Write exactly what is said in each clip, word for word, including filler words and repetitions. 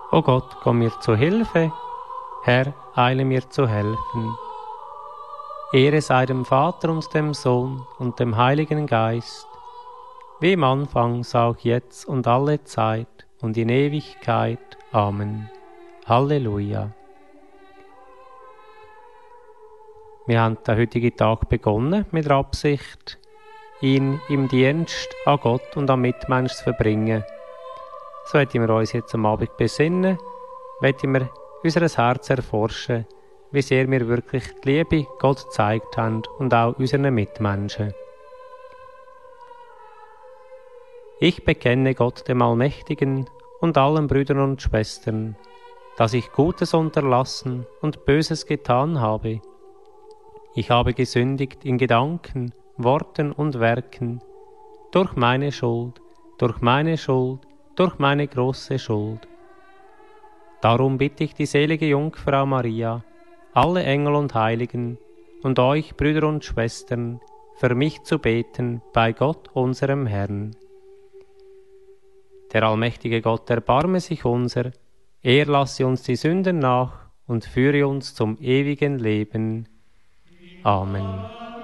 O Gott, komm mir zu Hilfe, Herr, eile mir zu helfen. Ehre sei dem Vater und dem Sohn und dem Heiligen Geist, wie im Anfang, so auch jetzt und alle Zeit und in Ewigkeit. Amen. Halleluja. Wir haben den heutigen Tag begonnen mit der Absicht, ihn im Dienst an Gott und am Mitmensch zu verbringen. So wollen wir uns jetzt am Abend besinnen, wollen wir unser Herz erforschen, wie sehr wir wirklich die Liebe Gott gezeigt haben und auch unseren Mitmenschen. Ich bekenne Gott dem Allmächtigen und allen Brüdern und Schwestern, dass ich Gutes unterlassen und Böses getan habe. Ich habe gesündigt in Gedanken, Worten und Werken, durch meine Schuld, durch meine Schuld, durch meine große Schuld. Darum bitte ich die selige Jungfrau Maria, alle Engel und Heiligen und euch, Brüder und Schwestern, für mich zu beten bei Gott, unserem Herrn. Der allmächtige Gott erbarme sich unser, er lasse uns die Sünden nach und führe uns zum ewigen Leben. Amen.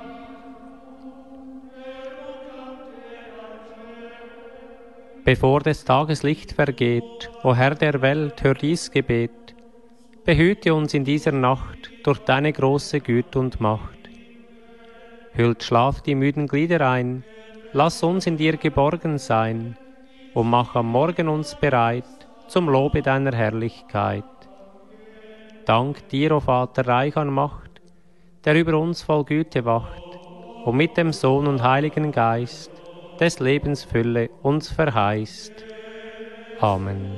Bevor des Tages Licht vergeht, o Herr der Welt, hör dies Gebet. Behüte uns in dieser Nacht durch deine große Güte und Macht. Hüllt Schlaf die müden Glieder ein, lass uns in dir geborgen sein, und mach am Morgen uns bereit zum Lobe deiner Herrlichkeit. Dank dir, o Vater, reich an Macht, der über uns voll Güte wacht, und mit dem Sohn und Heiligen Geist des Lebens Fülle uns verheißt. Amen.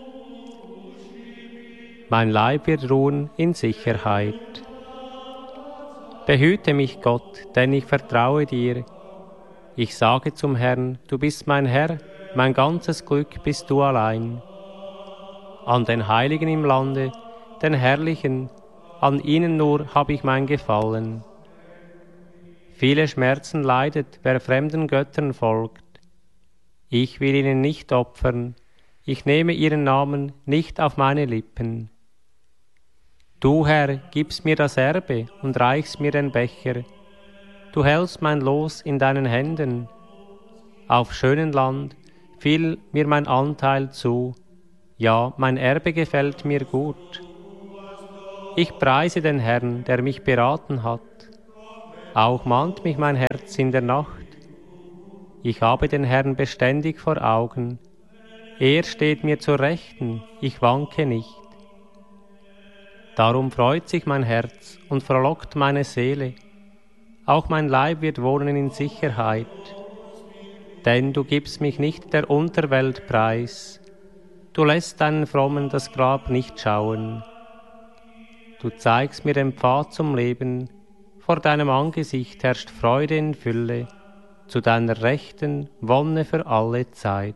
Mein Leib wird ruhen in Sicherheit. Behüte mich, Gott, denn ich vertraue dir. Ich sage zum Herrn, du bist mein Herr, mein ganzes Glück bist du allein. An den Heiligen im Lande, den Herrlichen, an ihnen nur hab ich mein Gefallen. Viele Schmerzen leidet, wer fremden Göttern folgt. Ich will ihnen nicht opfern, ich nehme ihren Namen nicht auf meine Lippen. Du, Herr, gibst mir das Erbe und reichst mir den Becher. Du hältst mein Los in deinen Händen. Auf schönem Land fiel mir mein Anteil zu, ja, mein Erbe gefällt mir gut. Ich preise den Herrn, der mich beraten hat. Auch mahnt mich mein Herz in der Nacht. Ich habe den Herrn beständig vor Augen. Er steht mir zur Rechten, ich wanke nicht. Darum freut sich mein Herz und frohlockt meine Seele. Auch mein Leib wird wohnen in Sicherheit. Denn du gibst mich nicht der Unterwelt preis. Du lässt deinen Frommen das Grab nicht schauen. Du zeigst mir den Pfad zum Leben. Vor deinem Angesicht herrscht Freude in Fülle, zu deiner Rechten Wonne für alle Zeit.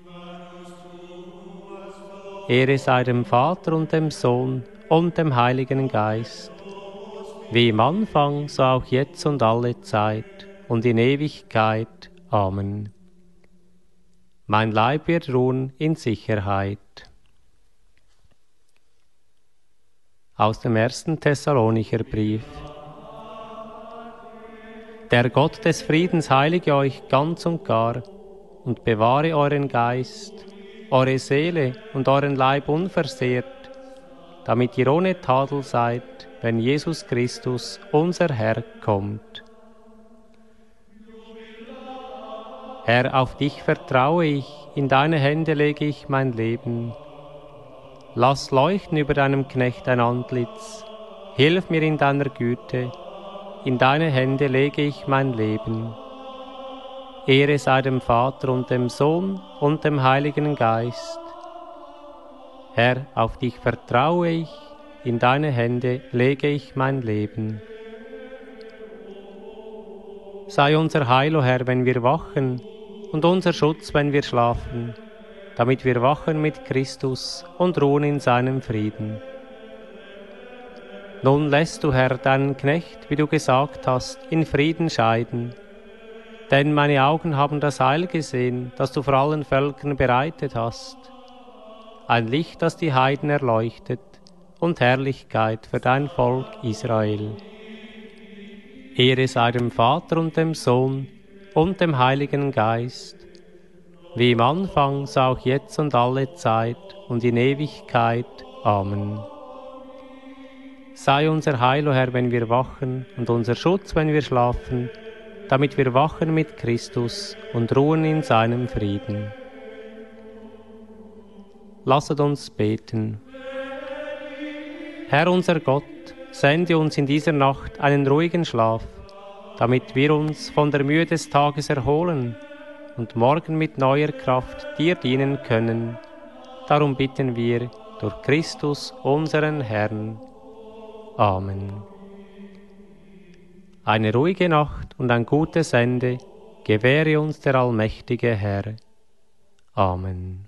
Ehre sei dem Vater und dem Sohn und dem Heiligen Geist, wie im Anfang, so auch jetzt und alle Zeit und in Ewigkeit. Amen. Mein Leib wird ruhen in Sicherheit. Aus dem ersten Thessalonicher Brief. Der Gott des Friedens heilige euch ganz und gar und bewahre euren Geist, eure Seele und euren Leib unversehrt, damit ihr ohne Tadel seid, wenn Jesus Christus, unser Herr, kommt. Herr, auf dich vertraue ich, in deine Hände lege ich mein Leben. Lass leuchten über deinem Knecht ein Antlitz, hilf mir in deiner Güte, in deine Hände lege ich mein Leben. Ehre sei dem Vater und dem Sohn und dem Heiligen Geist. Herr, auf dich vertraue ich, in deine Hände lege ich mein Leben. Sei unser Heil, o Herr, wenn wir wachen, und unser Schutz, wenn wir schlafen, damit wir wachen mit Christus und ruhen in seinem Frieden. Nun lässt du, Herr, deinen Knecht, wie du gesagt hast, in Frieden scheiden. Denn meine Augen haben das Heil gesehen, das du vor allen Völkern bereitet hast. ein Licht, das die Heiden erleuchtet, und Herrlichkeit für dein Volk Israel. Ehre sei dem Vater und dem Sohn und dem Heiligen Geist, wie im Anfang, so auch jetzt und alle Zeit und in Ewigkeit. Amen. Sei unser Heil, o Herr, wenn wir wachen, und unser Schutz, wenn wir schlafen, damit wir wachen mit Christus und ruhen in seinem Frieden. Lasset uns beten. Herr unser Gott, sende uns in dieser Nacht einen ruhigen Schlaf, damit wir uns von der Mühe des Tages erholen und morgen mit neuer Kraft dir dienen können. Darum bitten wir durch Christus, unseren Herrn. Amen. Eine ruhige Nacht und ein gutes Ende gewähre uns der allmächtige Herr. Amen.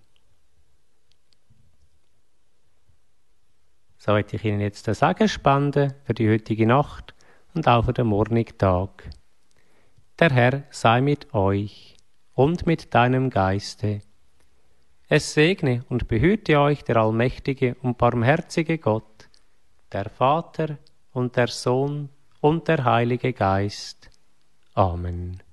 So möchte ich Ihnen jetzt den Segen spenden für die heutige Nacht und auch für den morgigen Tag. Der Herr sei mit euch und mit deinem Geiste. Es segne und behüte euch der allmächtige und barmherzige Gott, der Vater und der Sohn und der Heilige Geist. Amen.